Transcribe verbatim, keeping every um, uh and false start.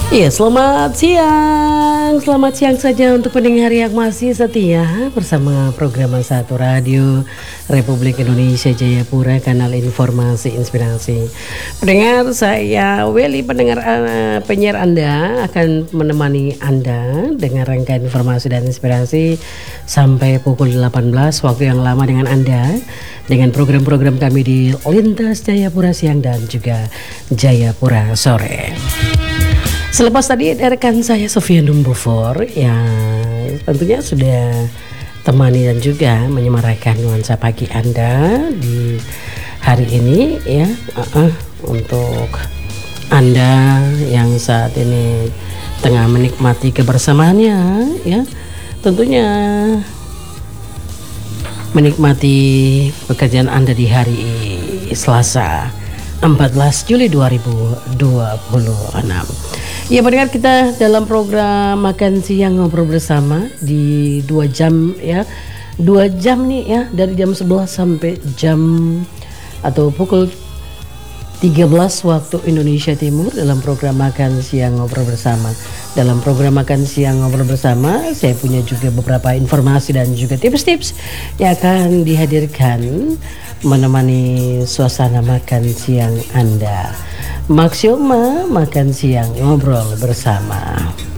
Iya, selamat siang. Selamat siang saja untuk pendengar yang masih setia bersama program Satu Radio Republik Indonesia Jayapura, kanal informasi inspirasi. Pendengar, saya Welly, pendengar uh, penyiar Anda, akan menemani Anda dengan rangkaian informasi dan inspirasi sampai pukul delapan belas waktu yang lama dengan Anda, dengan program-program kami di Lintas Jayapura Siang dan juga Jayapura Sore. Selepas tadi rekan saya Sofian Dumbofor yang tentunya sudah temani dan juga menyemarakan nuansa pagi Anda di hari ini ya, uh-uh, untuk Anda yang saat ini tengah menikmati kebersamaannya ya, tentunya menikmati pekerjaan Anda di hari Selasa empat belas Juli dua ribu dua puluh enam. Ya, pendengar, kita dalam program makan siang ngobrol bersama di dua jam ya. Dua jam nih ya, dari jam sebelas sampai jam atau pukul tiga belas waktu Indonesia Timur dalam program makan siang ngobrol bersama. Dalam program makan siang ngobrol bersama, saya punya juga beberapa informasi dan juga tips-tips yang akan dihadirkan menemani suasana makan siang Anda. Maksioma makan siang ngobrol bersama.